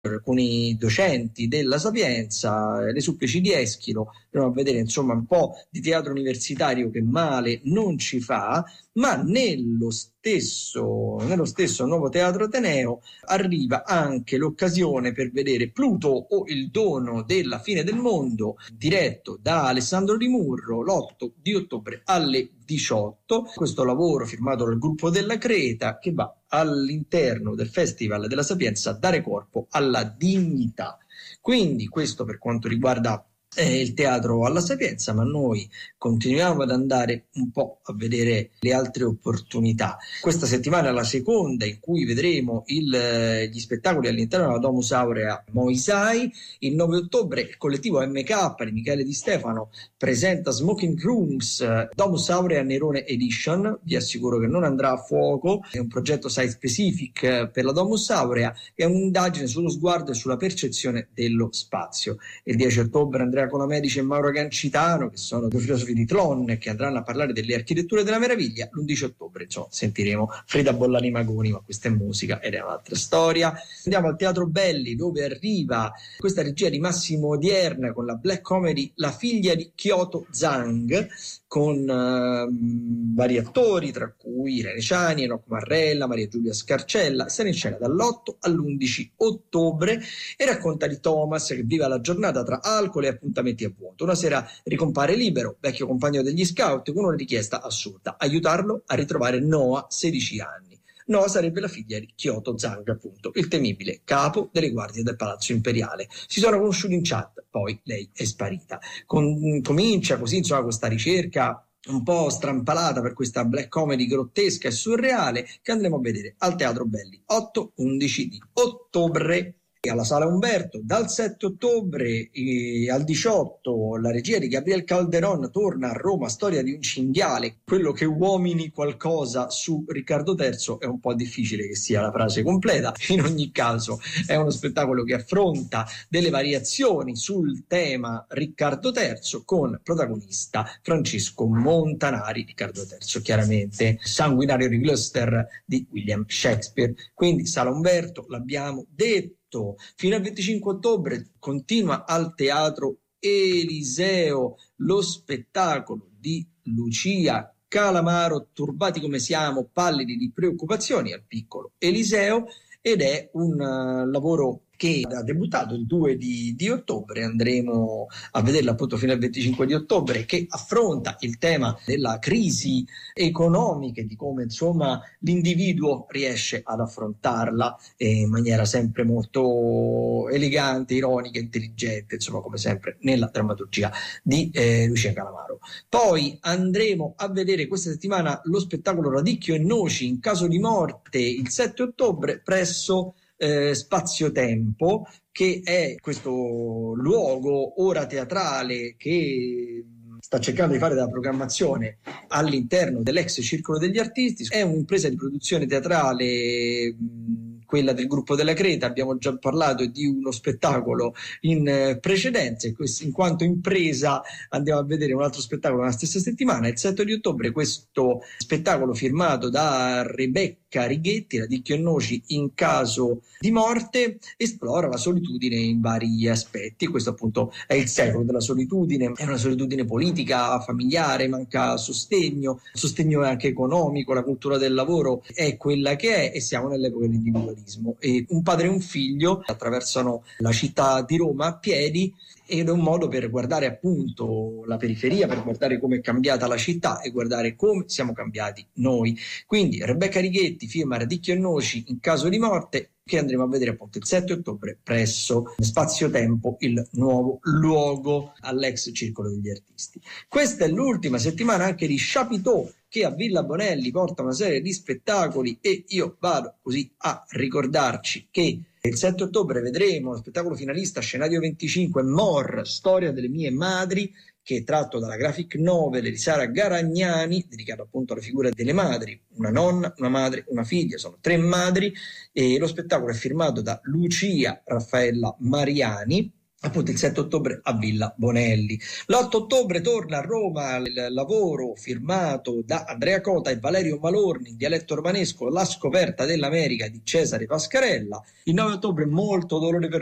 alcuni docenti della Sapienza, le supplici di Eschilo, andiamo a vedere insomma un po' di teatro universitario che male non ci fa, ma nello stesso Nuovo Teatro Ateneo arriva anche l'occasione per vedere Pluto o il dono della fine del mondo, diretto da Alessandro Di Murro, l'8 di ottobre alle 18. Questo lavoro firmato dal gruppo della Creta che va all'interno del Festival della Sapienza a dare corpo alla dignità. Quindi questo per quanto riguarda il teatro alla Sapienza, ma noi continuiamo ad andare un po' a vedere le altre opportunità. Questa settimana è la seconda in cui vedremo gli spettacoli all'interno della Domus Aurea Moisai. Il 9 ottobre il collettivo MK di Michele Di Stefano presenta Smoking Rooms Domus Aurea Nerone Edition. Vi assicuro che non andrà a fuoco, è un progetto site specific per la Domus Aurea, è un'indagine sullo sguardo e sulla percezione dello spazio. Il 10 ottobre Andrea Colamedici e Mauro Gancitano, che sono due filosofi di Tlon, che andranno a parlare delle architetture della meraviglia. L'11 ottobre sentiremo Frida Bollani Magoni, ma questa è musica ed è un'altra storia. Andiamo al Teatro Belli, dove arriva questa regia di Massimo Odierna con la black comedy La figlia di Kyoto Zhang, con vari attori, tra cui Irene Ciani, Enoch Marrella, Maria Giulia Scarcella. Sarà in scena dall'8 all'11 ottobre e racconta di Thomas che vive la giornata tra alcol e appuntamenti a vuoto. Una sera ricompare Libero, vecchio compagno degli scout, con una richiesta assurda: aiutarlo a ritrovare Noah, 16 anni. Noah sarebbe la figlia di Kyoto Zhang, appunto, il temibile capo delle guardie del Palazzo Imperiale. Si sono conosciuti in chat, poi lei è sparita. Comincia così, insomma, questa ricerca un po' strampalata per questa black comedy grottesca e surreale che andremo a vedere al Teatro Belli 8-11 di ottobre. E alla Sala Umberto dal 7 ottobre al 18 la regia di Gabriel Calderon torna a Roma, Storia di un cinghiale. Quello che uomini qualcosa su Riccardo III è un po' difficile che sia la frase completa. In ogni caso è uno spettacolo che affronta delle variazioni sul tema Riccardo III con protagonista Francesco Montanari. Riccardo III chiaramente sanguinario di Gloucester di William Shakespeare. Quindi Sala Umberto, l'abbiamo detto. Fino al 25 ottobre continua al Teatro Eliseo lo spettacolo di Lucia Calamaro, Turbati come siamo, pallidi di preoccupazioni, al piccolo Eliseo, ed è un lavoro che ha debuttato il 2 di ottobre. Andremo a vederla appunto fino al 25 di ottobre, che affronta il tema della crisi economica e di come insomma l'individuo riesce ad affrontarla in maniera sempre molto elegante, ironica, intelligente, insomma come sempre nella drammaturgia di Lucia Calamaro. Poi andremo a vedere questa settimana lo spettacolo Radicchio e Noci in caso di morte il 7 ottobre presso Spazio Tempo, che è questo luogo ora teatrale che sta cercando di fare della programmazione all'interno dell'ex Circolo degli Artisti. È un'impresa di produzione teatrale, quella del gruppo della Creta. Abbiamo già parlato di uno spettacolo in precedenza, in quanto impresa andiamo a vedere un altro spettacolo la stessa settimana, il 7 di ottobre, questo spettacolo firmato da Rebecca Righetti, Radicchio e Noci in caso di morte, esplora la solitudine in vari aspetti. Questo appunto è il secolo della solitudine, è una solitudine politica, familiare, manca sostegno anche economico, la cultura del lavoro è quella che è, e siamo nell'epoca dell'individualismo. E un padre e un figlio attraversano la città di Roma a piedi, ed è un modo per guardare appunto la periferia, per guardare come è cambiata la città e guardare come siamo cambiati noi. Quindi Rebecca Righetti firma Radicchio e Noci in caso di morte, che andremo a vedere appunto il 7 ottobre presso Spazio Tempo, il nuovo luogo all'ex Circolo degli Artisti. Questa è l'ultima settimana anche di Chapiteau, che a Villa Bonelli porta una serie di spettacoli, e io vado così a ricordarci che il 7 ottobre vedremo lo spettacolo finalista Scenario 25 Mor, Storia delle mie madri, che è tratto dalla graphic novel di Sara Garagnani, dedicato appunto alla figura delle madri, una nonna, una madre, una figlia, sono 3 madri, e lo spettacolo è firmato da Lucia Raffaella Mariani. appunto il 7 ottobre a Villa Bonelli. L'8 ottobre torna a Roma il lavoro firmato da Andrea Cota e Valerio Malorni in dialetto romanesco, La scoperta dell'America di Cesare Pascarella. Il 9 ottobre molto dolore per